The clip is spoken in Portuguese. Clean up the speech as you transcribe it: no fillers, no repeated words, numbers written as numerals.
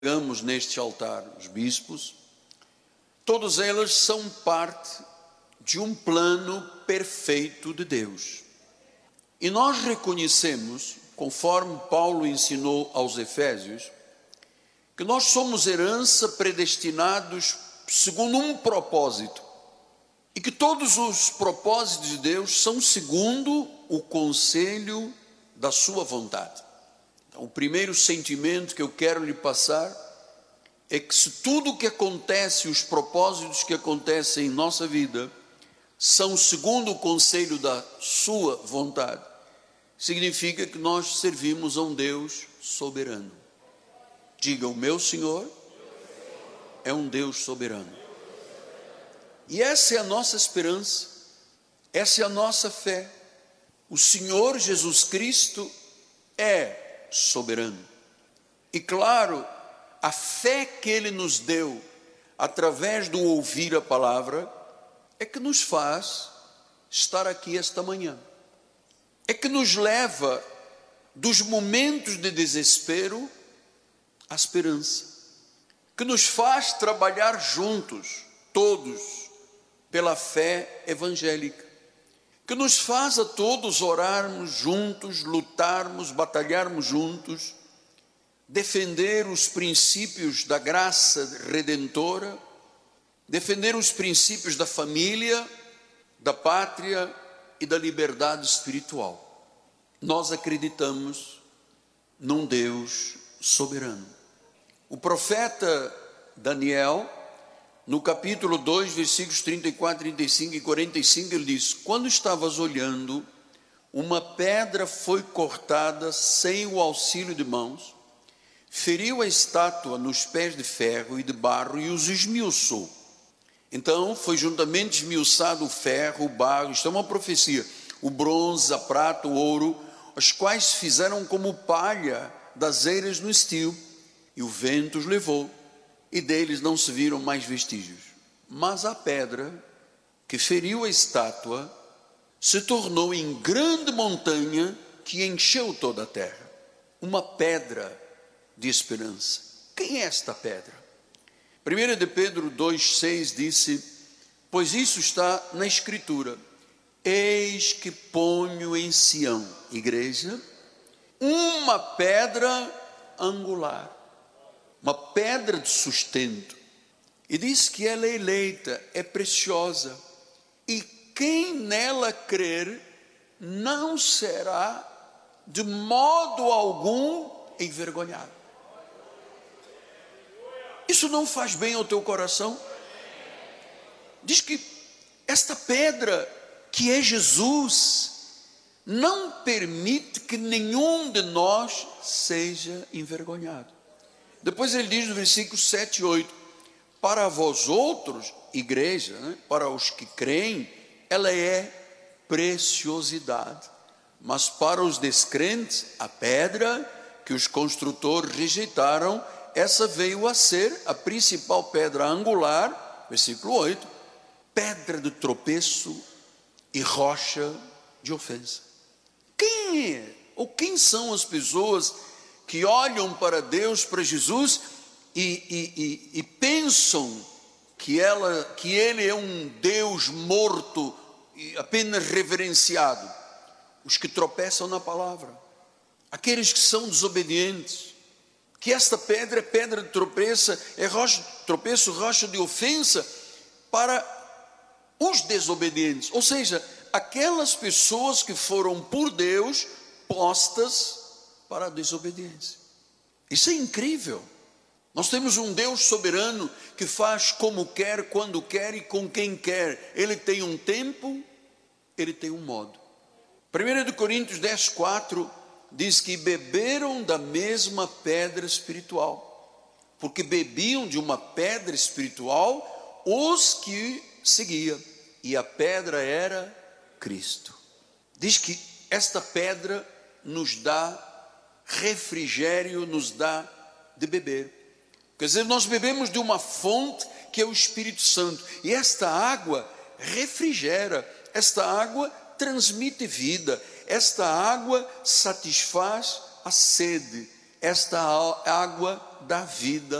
Congregamos neste altar os bispos, todas elas são parte de um plano perfeito de Deus. E nós reconhecemos, conforme Paulo ensinou aos Efésios, que nós somos herança predestinados segundo um propósito, e que todos os propósitos de Deus são segundo o conselho da sua vontade. Então, o primeiro sentimento que eu quero lhe passar é que se tudo o que acontece, os propósitos que acontecem em nossa vida, são segundo o conselho da sua vontade, significa que nós servimos a um Deus soberano. Diga, o meu Senhor é um Deus soberano. E essa é a nossa esperança, essa é a nossa fé. O Senhor Jesus Cristo é soberano. E claro, a fé que Ele nos deu, através do ouvir a palavra, é que nos faz estar aqui esta manhã. É que nos leva dos momentos de desespero à esperança. Que nos faz trabalhar juntos, todos, pela fé evangélica. Que nos faz a todos orarmos juntos, lutarmos, batalharmos juntos, defender os princípios da graça redentora, defender os princípios da família, da pátria e da liberdade espiritual. Nós acreditamos num Deus soberano. O profeta Daniel, no capítulo 2, versículos 34, 35 e 45, ele diz: quando estavas olhando, uma pedra foi cortada sem o auxílio de mãos, feriu a estátua nos pés de ferro e de barro e os esmiuçou. Então foi juntamente esmiuçado o ferro, o barro, isto é uma profecia, o bronze, a prata, o ouro, os quais fizeram como palha das eiras no estio, e o vento os levou, e deles não se viram mais vestígios. Mas a pedra que feriu a estátua se tornou em grande montanha que encheu toda a terra. Uma pedra de esperança. Quem é esta pedra? 1 de Pedro 2,6 disse: pois isso está na Escritura, eis que ponho em Sião, igreja, uma pedra angular, uma pedra de sustento, e diz que ela é eleita, é preciosa, e quem nela crer não será de modo algum envergonhado. Isso não faz bem ao teu coração? Diz que esta pedra, que é Jesus, não permite que nenhum de nós seja envergonhado. Depois ele diz no versículo 7 e 8: para vós outros, igreja, para os que creem, ela é preciosidade, mas para os descrentes, a pedra que os construtores rejeitaram, essa veio a ser a principal pedra angular, versículo 8, pedra de tropeço e rocha de ofensa. Quem é, ou quem são as pessoas que olham para Deus, para Jesus, e pensam que Ele é um Deus morto e apenas reverenciado? Os que tropeçam na palavra, aqueles que são desobedientes, que esta pedra é pedra de tropeço, rocha de ofensa para os desobedientes, ou seja, aquelas pessoas que foram por Deus postas para a desobediência. Isso é incrível. Nós temos um Deus soberano que faz como quer, quando quer e com quem quer. Ele tem um tempo, ele tem um modo. 1 Coríntios 10:4 diz que beberam da mesma pedra espiritual, porque bebiam de uma pedra espiritual os que seguiam, e a pedra era Cristo. Diz que esta pedra nos dá refrigério, nos dá de beber. Quer dizer, nós bebemos de uma fonte que é o Espírito Santo, e esta água refrigera, esta água transmite vida, esta água satisfaz a sede, esta água da vida